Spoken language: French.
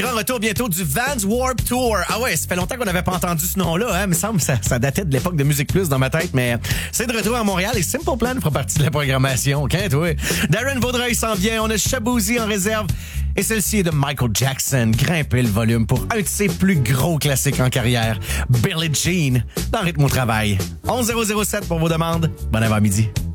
Grand retour bientôt du Vans Warped Tour. Ah ouais, ça fait longtemps qu'on n'avait pas entendu ce nom-là. Hein? Il me semble que ça datait de l'époque de Musique Plus dans ma tête, mais c'est de retour à Montréal et Simple Plan fera partie de la programmation. OK, toi? Darren Vaudreuil s'en vient. On a Shaboozey en réserve. Et celle-ci est de Michael Jackson. Grimpez le volume pour un de ses plus gros classiques en carrière. Billie Jean, dans Rythme au travail. 11007 pour vos demandes. Bon avant-midi.